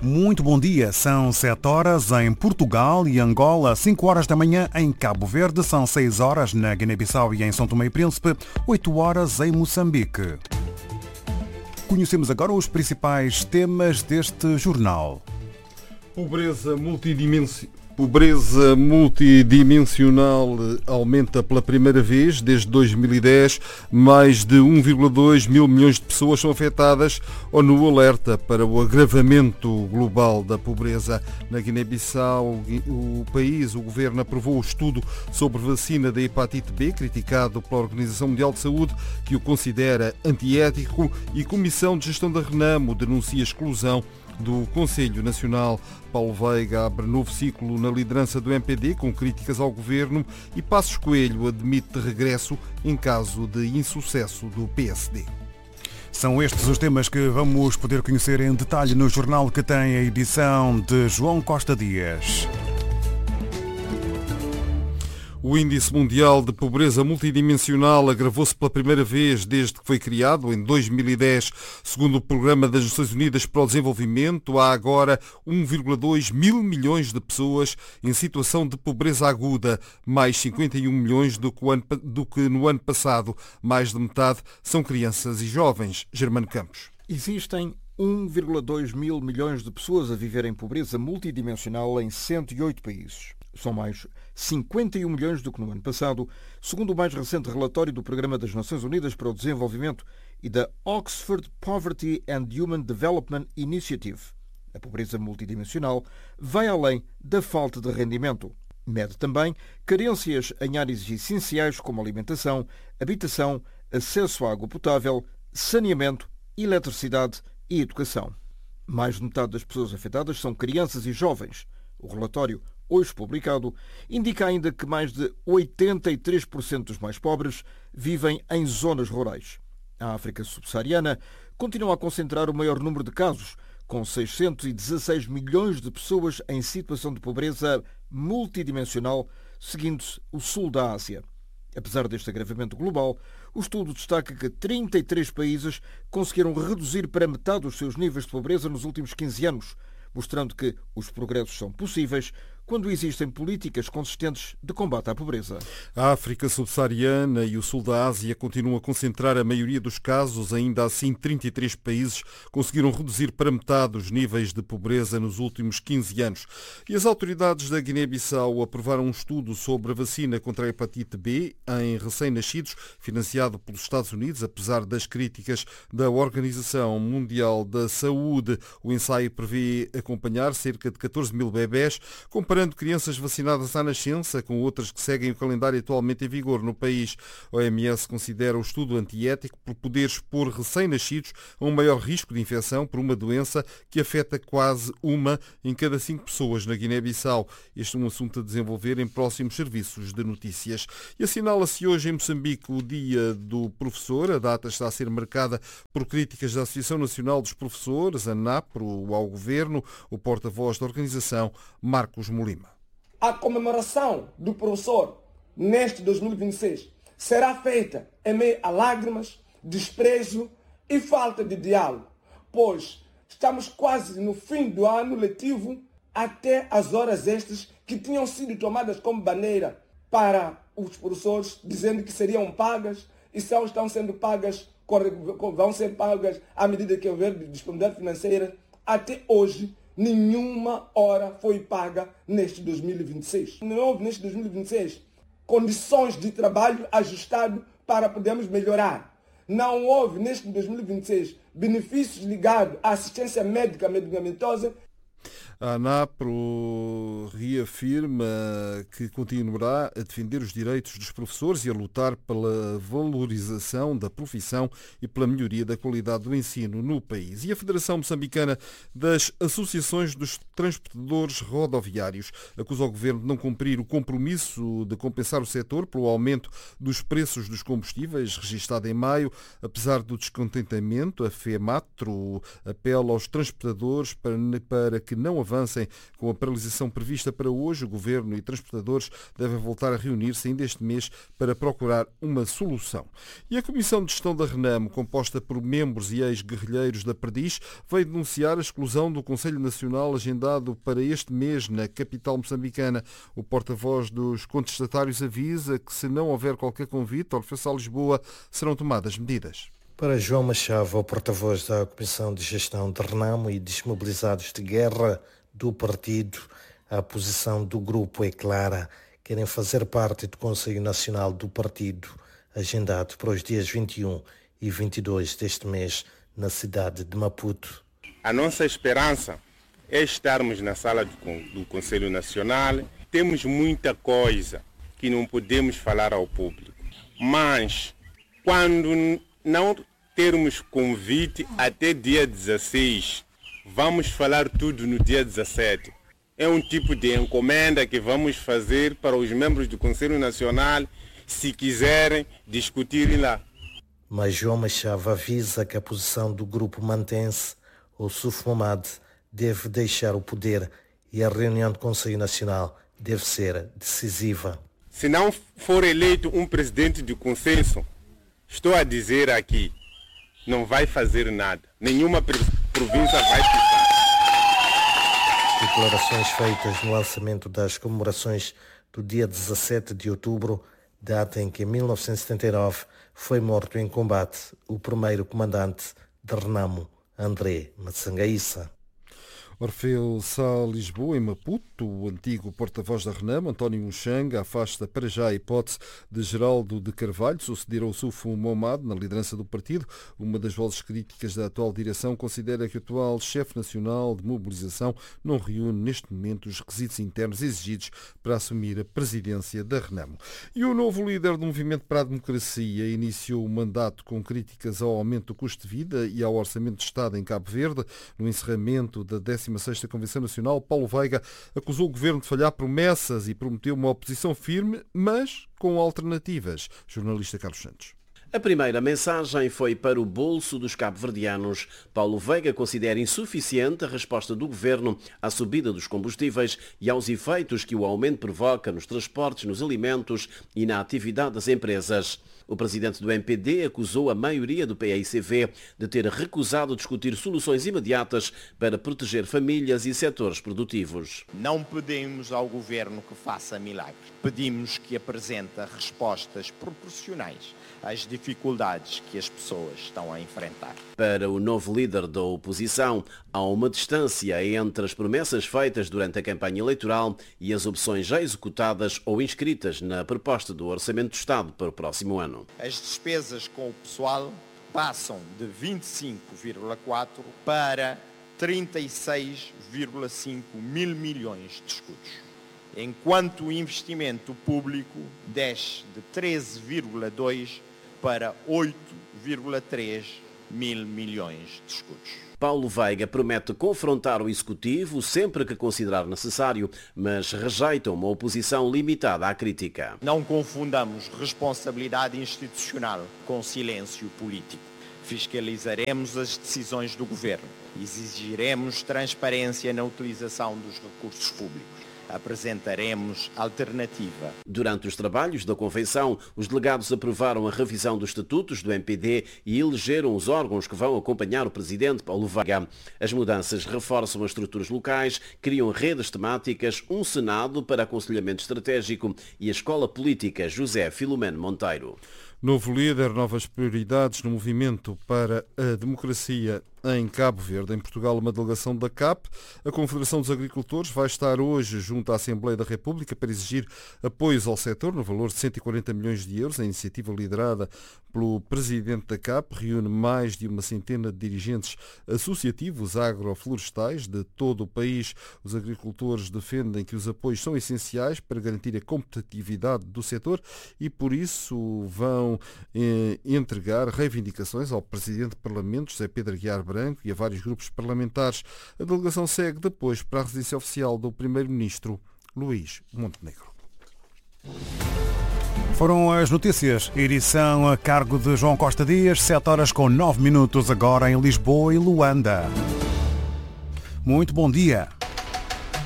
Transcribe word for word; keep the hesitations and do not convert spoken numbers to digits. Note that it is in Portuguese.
Muito bom dia, são sete horas em Portugal e Angola, cinco horas da manhã em Cabo Verde, são seis horas na Guiné-Bissau e em São Tomé e Príncipe, oito horas em Moçambique. Conhecemos agora os principais temas deste jornal. Pobreza multidimensional. Pobreza multidimensional aumenta pela primeira vez desde dois mil e dez. Mais de um vírgula dois mil milhões de pessoas são afetadas. ONU alerta para o agravamento global da pobreza. Na Guiné-Bissau, o país, o governo aprovou o estudo sobre vacina da hepatite B, criticado pela Organização Mundial de Saúde, que o considera antiético, e Comissão de Gestão da Renamo denuncia exclusão do Conselho Nacional. Paulo Veiga abre novo ciclo na liderança do M P D com críticas ao governo e Passos Coelho admite regresso em caso de insucesso do P S D. São estes os temas que vamos poder conhecer em detalhe no jornal, que tem a edição de João Costa Dias. O Índice Mundial de Pobreza Multidimensional agravou-se pela primeira vez desde que foi criado, em dois mil e dez. Segundo o Programa das Nações Unidas para o Desenvolvimento, há agora um vírgula dois mil milhões de pessoas em situação de pobreza aguda, mais cinquenta e um milhões do que, ano, do que no ano passado. Mais de metade são crianças e jovens. Germano Campos. Existem um vírgula dois mil milhões de pessoas a viver em pobreza multidimensional em cento e oito países. São mais cinquenta e um milhões do que no ano passado, segundo o mais recente relatório do Programa das Nações Unidas para o Desenvolvimento e da Oxford Poverty and Human Development Initiative. A pobreza multidimensional vai além da falta de rendimento. Mede também carências em áreas essenciais como alimentação, habitação, acesso à água potável, saneamento, eletricidade e educação. Mais de metade das pessoas afetadas são crianças e jovens. O relatório, hoje publicado, indica ainda que mais de oitenta e três por cento dos mais pobres vivem em zonas rurais. A África subsaariana continua a concentrar o maior número de casos, com seiscentos e dezasseis milhões de pessoas em situação de pobreza multidimensional, seguindo-se o sul da Ásia. Apesar deste agravamento global, o estudo destaca que trinta e três países conseguiram reduzir para metade os seus níveis de pobreza nos últimos quinze anos, mostrando que os progressos são possíveis quando existem políticas consistentes de combate à pobreza. A África subsaariana e o sul da Ásia continuam a concentrar a maioria dos casos. Ainda assim, trinta e três países conseguiram reduzir para metade os níveis de pobreza nos últimos quinze anos. E as autoridades da Guiné-Bissau aprovaram um estudo sobre a vacina contra a hepatite B em recém-nascidos, financiado pelos Estados Unidos, apesar das críticas da Organização Mundial da Saúde. O ensaio prevê acompanhar cerca de catorze mil bebés, comparando crianças vacinadas à nascença com outras que seguem o calendário atualmente em vigor no país. A O M S considera o estudo antiético por poder expor recém-nascidos a um maior risco de infecção por uma doença que afeta quase uma em cada cinco pessoas na Guiné-Bissau. Este é um assunto a desenvolver em próximos serviços de notícias. E assinala-se hoje em Moçambique o Dia do Professor. A data está a ser marcada por críticas da Associação Nacional dos Professores, a NAPRO, ao Governo. O porta-voz da organização, Marcos Molina. A comemoração do professor neste dois mil e vinte e seis será feita em meio a lágrimas, desprezo e falta de diálogo, pois estamos quase no fim do ano letivo, até as horas extras que tinham sido tomadas como bandeira para os professores, dizendo que seriam pagas e só estão sendo pagas, vão ser pagas à medida que houver disponibilidade financeira. Até hoje, nenhuma hora foi paga neste dois mil e vinte e seis. Não houve neste dois mil e vinte e seis condições de trabalho ajustado para podermos melhorar. Não houve neste dois mil e vinte e seis benefícios ligados à assistência médica medicamentosa. A ANAPRO reafirma que continuará a defender os direitos dos professores e a lutar pela valorização da profissão e pela melhoria da qualidade do ensino no país. E a Federação Moçambicana das Associações dos Transportadores Rodoviários acusa o Governo de não cumprir o compromisso de compensar o setor pelo aumento dos preços dos combustíveis, registado em maio. Apesar do descontentamento, a FEMATRO apela aos transportadores para, para que não avancem avancem com a paralisação prevista para hoje, o Governo e transportadores devem voltar a reunir-se ainda este mês para procurar uma solução. E a Comissão de Gestão da Renamo, composta por membros e ex-guerrilheiros da Perdiz, veio denunciar a exclusão do Conselho Nacional agendado para este mês na capital moçambicana. O porta-voz dos contestatários avisa que, se não houver qualquer convite ao regresso a Lisboa, serão tomadas medidas. Para João Machado, o porta-voz da Comissão de Gestão de Renamo e desmobilizados de guerra do partido, a posição do grupo é clara. Querem fazer parte do Conselho Nacional do partido, agendado para os dias vinte e um e vinte e dois deste mês, na cidade de Maputo. A nossa esperança é estarmos na sala do, do Conselho Nacional. Temos muita coisa que não podemos falar ao público, mas quando não termos convite até dia dezesseis, vamos falar tudo no dia dezessete. É um tipo de encomenda que vamos fazer para os membros do Conselho Nacional, se quiserem discutirem lá. Mas João Machado avisa que a posição do grupo mantém-se. O Suf Momad deve deixar o poder e a reunião do Conselho Nacional deve ser decisiva. Se não for eleito um presidente de consenso, estou a dizer aqui, não vai fazer nada. Nenhuma província vai pisar. Declarações feitas no lançamento das comemorações do dia dezassete de outubro, data em que em mil novecentos e setenta e nove foi morto em combate o primeiro comandante de Renamo, André Matsangaíça. Orfeu Sá Lisboa, em Maputo, o antigo porta-voz da Renamo, António Muxanga, afasta para já a hipótese de Geraldo de Carvalho suceder ao Suf Momad na liderança do partido. Uma das vozes críticas da atual direção considera que o atual chefe nacional de mobilização não reúne neste momento os requisitos internos exigidos para assumir a presidência da Renamo. E o novo líder do Movimento para a Democracia iniciou o mandato com críticas ao aumento do custo de vida e ao orçamento de Estado em Cabo Verde. No encerramento da décima sexta Convenção Nacional, Paulo Veiga acusou o governo de falhar promessas e prometeu uma oposição firme, mas com alternativas. Jornalista Carlos Santos. A primeira mensagem foi para o bolso dos cabo-verdianos. Paulo Veiga considera insuficiente a resposta do governo à subida dos combustíveis e aos efeitos que o aumento provoca nos transportes, nos alimentos e na atividade das empresas. O presidente do M P D acusou a maioria do P A I C V de ter recusado discutir soluções imediatas para proteger famílias e setores produtivos. Não pedimos ao governo que faça milagres. Pedimos que apresente respostas proporcionais às dificuldades que as pessoas estão a enfrentar. Para o novo líder da oposição, há uma distância entre as promessas feitas durante a campanha eleitoral e as opções já executadas ou inscritas na proposta do Orçamento do Estado para o próximo ano. As despesas com o pessoal passam de vinte e cinco vírgula quatro para trinta e seis vírgula cinco mil milhões de escudos, enquanto o investimento público desce de treze vírgula dois para oito vírgula três mil milhões de escudos. Paulo Veiga promete confrontar o Executivo sempre que considerar necessário, mas rejeita uma oposição limitada à crítica. Não confundamos responsabilidade institucional com silêncio político. Fiscalizaremos as decisões do governo. Exigiremos transparência na utilização dos recursos públicos. Apresentaremos alternativa. Durante os trabalhos da Convenção, os delegados aprovaram a revisão dos estatutos do M P D e elegeram os órgãos que vão acompanhar o presidente Paulo Veiga. As mudanças reforçam as estruturas locais, criam redes temáticas, um Senado para aconselhamento estratégico e a Escola Política José Filomeno Monteiro. Novo líder, novas prioridades no movimento para a democracia em Cabo Verde. Em Portugal, uma delegação da C A P, a Confederação dos Agricultores, vai estar hoje junto à Assembleia da República para exigir apoios ao setor no valor de cento e quarenta milhões de euros. A iniciativa liderada pelo presidente da C A P reúne mais de uma centena de dirigentes associativos agroflorestais de todo o país. Os agricultores defendem que os apoios são essenciais para garantir a competitividade do setor e, por isso, vão eh, entregar reivindicações ao presidente do Parlamento, José Pedro Aguiar Branco, e a vários grupos parlamentares. A delegação segue depois para a residência oficial do primeiro-ministro, Luís Montenegro. Foram as notícias. Edição a cargo de João Costa Dias, sete horas com nove minutos agora em Lisboa e Luanda. Muito bom dia.